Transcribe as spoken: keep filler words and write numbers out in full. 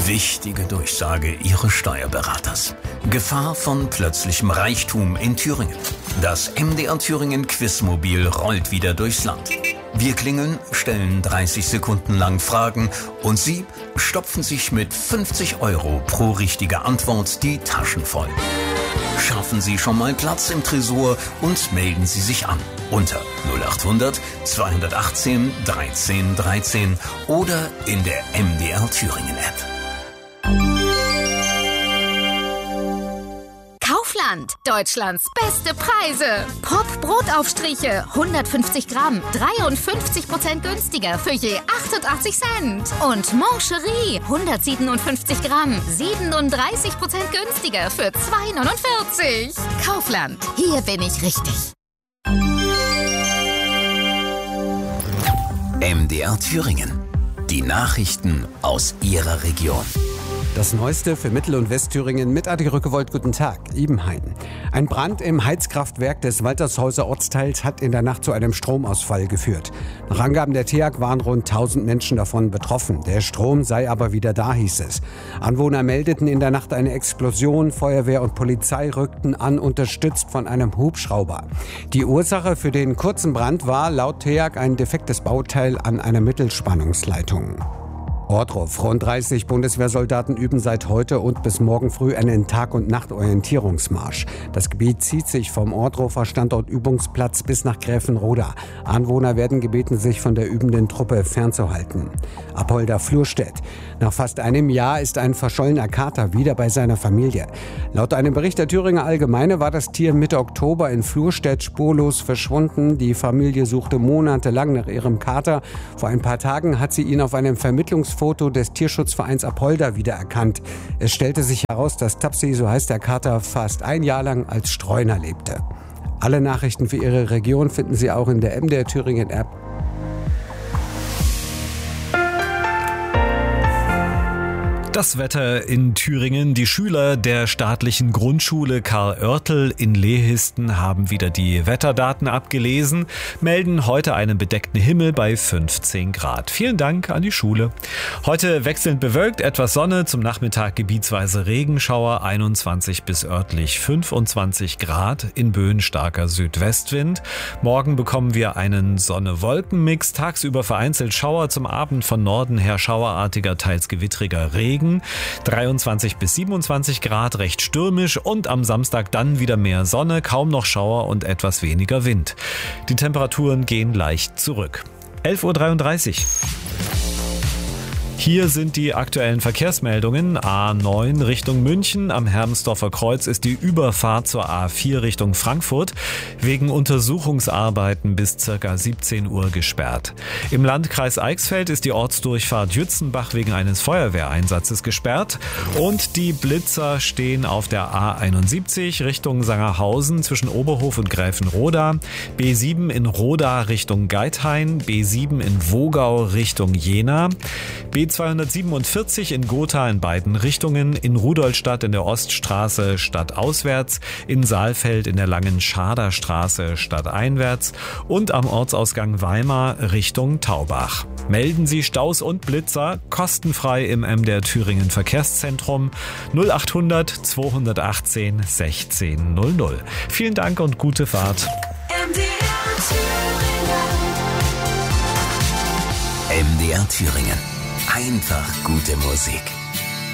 Wichtige Durchsage Ihres Steuerberaters. Gefahr von plötzlichem Reichtum in Thüringen. Das M D R Thüringen Quizmobil rollt wieder durchs Land. Wir klingeln, stellen dreißig Sekunden lang Fragen und Sie stopfen sich mit fünfzig Euro pro richtige Antwort die Taschen voll. Schaffen Sie schon mal Platz im Tresor und melden Sie sich an unter null achthundert zweihundertachtzehn dreizehn dreizehn oder in der M D R Thüringen App. Kaufland, Deutschlands beste Preise. Pop Brotaufstriche, hundertfünfzig Gramm, dreiundfünfzig Prozent günstiger für je achtundachtzig Cent. Und Moncherie, hundertsiebenundfünfzig Gramm, siebenunddreißig Prozent günstiger für zwei neunundvierzig. Kaufland, hier bin ich richtig. M D R Thüringen. Die Nachrichten aus Ihrer Region. Das Neueste für Mittel- und Westthüringen mit Adi Rückewold. Guten Tag, Ibenhain. Ein Brand im Heizkraftwerk des Waltershäuser Ortsteils hat in der Nacht zu einem Stromausfall geführt. Nach Angaben der T E A G waren rund tausend Menschen davon betroffen. Der Strom sei aber wieder da, hieß es. Anwohner meldeten in der Nacht eine Explosion. Feuerwehr und Polizei rückten an, unterstützt von einem Hubschrauber. Die Ursache für den kurzen Brand war laut T E A G ein defektes Bauteil an einer Mittelspannungsleitung. Ohrdruf. Rund dreißig Bundeswehrsoldaten üben seit heute und bis morgen früh einen Tag- und Nachtorientierungsmarsch. Das Gebiet zieht sich vom Ohrdrufer Standortübungsplatz bis nach Gräfenroda. Anwohner werden gebeten, sich von der übenden Truppe fernzuhalten. Apolda Flurstedt. Nach fast einem Jahr ist ein verschollener Kater wieder bei seiner Familie. Laut einem Bericht der Thüringer Allgemeine war das Tier Mitte Oktober in Flurstedt spurlos verschwunden. Die Familie suchte monatelang nach ihrem Kater. Vor ein paar Tagen hat sie ihn auf einem Vermittlungsfoto des Tierschutzvereins Apolda wiedererkannt. Es stellte sich heraus, dass Tapsi, so heißt der Kater, fast ein Jahr lang als Streuner lebte. Alle Nachrichten für Ihre Region finden Sie auch in der M D R Thüringen App. Das Wetter in Thüringen. Die Schüler der staatlichen Grundschule Karl Oertel in Lehisten haben wieder die Wetterdaten abgelesen, melden heute einen bedeckten Himmel bei fünfzehn Grad. Vielen Dank an die Schule. Heute wechselnd bewölkt, etwas Sonne, zum Nachmittag gebietsweise Regenschauer, einundzwanzig bis örtlich fünfundzwanzig Grad, in Böen starker Südwestwind. Morgen bekommen wir einen Sonne-Wolken-Mix, tagsüber vereinzelt Schauer, zum Abend von Norden her schauerartiger, teils gewittriger Regen. dreiundzwanzig bis siebenundzwanzig Grad, recht stürmisch, und am Samstag dann wieder mehr Sonne, kaum noch Schauer und etwas weniger Wind. Die Temperaturen gehen leicht zurück. elf Uhr dreiunddreißig. Hier sind die aktuellen Verkehrsmeldungen. A neun Richtung München. Am Hermsdorfer Kreuz ist die Überfahrt zur A vier Richtung Frankfurt wegen Untersuchungsarbeiten bis ca. siebzehn Uhr gesperrt. Im Landkreis Eichsfeld ist die Ortsdurchfahrt Jützenbach wegen eines Feuerwehreinsatzes gesperrt. Und die Blitzer stehen auf der A einundsiebzig Richtung Sangerhausen zwischen Oberhof und Gräfenroda, B sieben in Roda Richtung Geithain, B sieben in Wogau Richtung Jena, B zweihundertsiebenundvierzig in Gotha in beiden Richtungen, in Rudolstadt in der Oststraße stadtauswärts, in Saalfeld in der langen Schaderstraße stadteinwärts und am Ortsausgang Weimar Richtung Taubach. Melden Sie Staus und Blitzer kostenfrei im M D R Thüringen Verkehrszentrum null achthundert zweihundertachtzehn sechzehn null null. Vielen Dank und gute Fahrt. M D R Thüringen. M D R Thüringen. Einfach gute Musik.